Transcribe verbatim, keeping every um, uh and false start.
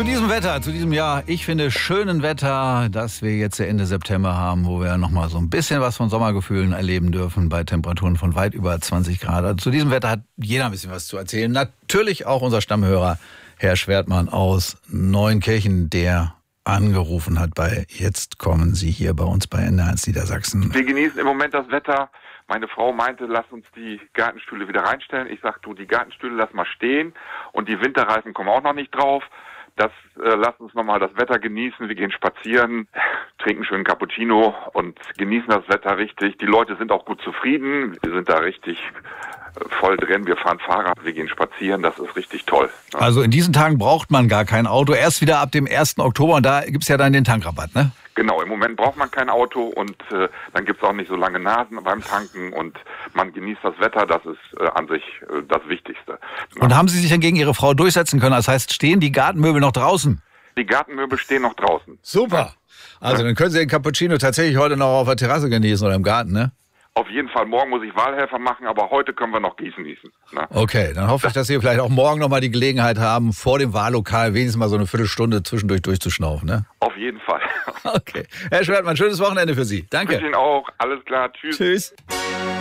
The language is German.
Zu diesem Wetter, zu diesem Jahr, ich finde schönen Wetter, dass wir jetzt Ende September haben, wo wir nochmal so ein bisschen was von Sommergefühlen erleben dürfen bei Temperaturen von weit über zwanzig Grad. Also zu diesem Wetter hat jeder ein bisschen was zu erzählen. Natürlich auch unser Stammhörer, Herr Schwertmann aus Neunkirchen, der angerufen hat bei Jetzt kommen Sie hier bei uns bei N D R eins Niedersachsen. Wir genießen im Moment das Wetter. Meine Frau meinte, lass uns die Gartenstühle wieder reinstellen. Ich sag, du, die Gartenstühle lass mal stehen und die Winterreifen kommen auch noch nicht drauf. Das, äh, lasst uns nochmal das Wetter genießen. Wir gehen spazieren, trinken schön Cappuccino und genießen das Wetter richtig. Die Leute sind auch gut zufrieden. Wir sind da richtig äh, voll drin. Wir fahren Fahrrad, wir gehen spazieren. Das ist richtig toll. Ne? Also in diesen Tagen braucht man gar kein Auto. Erst wieder ab dem ersten Oktober und da gibt's ja dann den Tankrabatt, ne? Genau, im Moment braucht man kein Auto und äh, dann gibt's auch nicht so lange Nasen beim Tanken und man genießt das Wetter, das ist äh, an sich äh, das Wichtigste. Und haben Sie sich dann gegen Ihre Frau durchsetzen können? Das heißt, stehen die Gartenmöbel noch draußen? Die Gartenmöbel stehen noch draußen. Super. Also dann können Sie den Cappuccino tatsächlich heute noch auf der Terrasse genießen oder im Garten, ne? Auf jeden Fall, morgen muss ich Wahlhelfer machen, aber heute können wir noch Gießen gießen. Ne? Okay, dann hoffe ich, dass Sie vielleicht auch morgen nochmal die Gelegenheit haben, vor dem Wahllokal wenigstens mal so eine Viertelstunde zwischendurch durchzuschnaufen, ne? Auf jeden Fall. Okay. Herr Schwertmann, schönes Wochenende für Sie. Danke. Ich wünsche Ihnen auch. Alles klar. Tschüss. Tschüss.